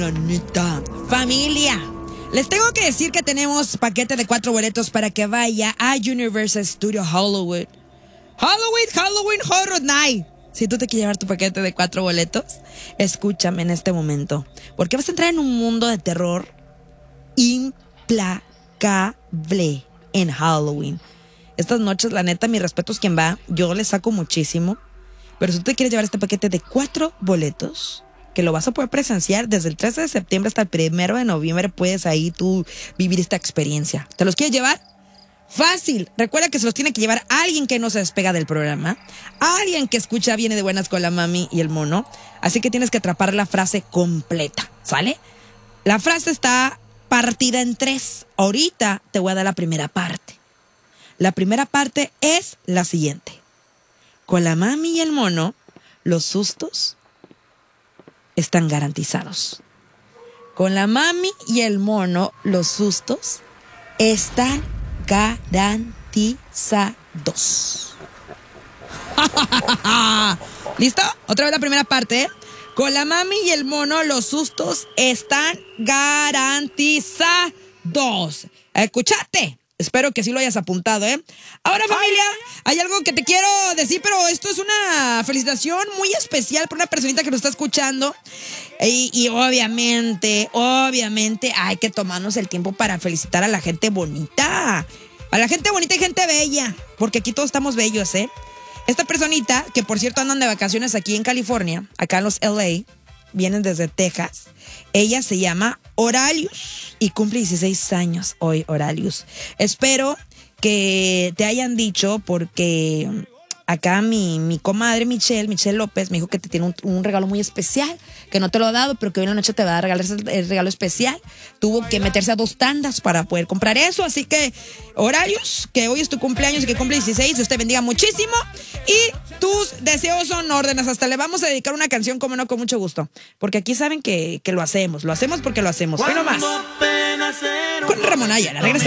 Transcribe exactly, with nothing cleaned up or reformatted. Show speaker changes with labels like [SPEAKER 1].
[SPEAKER 1] mañanita. Familia, les tengo que decir que tenemos paquete de cuatro boletos para que vaya a Universal Studio Hollywood. Halloween, Halloween Horror Night. Si tú te quieres llevar tu paquete de cuatro boletos, escúchame en este momento, porque vas a entrar en un mundo de terror implacable en Halloween. Estas noches, la neta, mi respeto es quien va. Yo le saco muchísimo. Pero si tú te quieres llevar este paquete de cuatro boletos, que lo vas a poder presenciar desde el trece de septiembre hasta el primero de noviembre, puedes ahí tú vivir esta experiencia. ¿Te los quieres llevar? Fácil. Recuerda que se los tiene que llevar alguien que no se despega del programa, alguien que escucha Viene de Buenas con la Mami y el Mono. Así que tienes que atrapar la frase completa, ¿sale? La frase está partida en tres. Ahorita te voy a dar la primera parte. La primera parte es la siguiente. Con la Mami y el Mono, los sustos están garantizados. Con la Mami y el Mono, los sustos están garantizados. ¿Listo? Otra vez la primera parte, ¿eh? Con la Mami y el Mono, los sustos están garantizados. ¿Escuchaste? Espero que sí lo hayas apuntado, ¿eh? Ahora, familia, hay algo que te quiero decir, pero esto es una felicitación muy especial para una personita que nos está escuchando. Y, y obviamente, obviamente, hay que tomarnos el tiempo para felicitar a la gente bonita. A la gente bonita y gente bella, porque aquí todos estamos bellos, ¿eh? Esta personita, que por cierto andan de vacaciones aquí en California, acá en los L A, vienen desde Texas. Ella se llama Oralius y cumple dieciséis años hoy, Oralius. Espero que te hayan dicho, porque acá mi, mi comadre Michelle, Michelle López, me dijo que te tiene un, un regalo muy especial, que no te lo ha dado, pero que hoy en la noche te va a regalar el regalo especial. Tuvo que meterse a dos tandas para poder comprar eso, así que Horarios, que hoy es tu cumpleaños y que cumple dieciséis, Dios te bendiga muchísimo y tus deseos son órdenes. Hasta le vamos a dedicar una canción, como no, con mucho gusto, porque aquí saben que, que lo hacemos, lo hacemos porque lo hacemos. Hoy nomás con Ramón Ayala, regresa.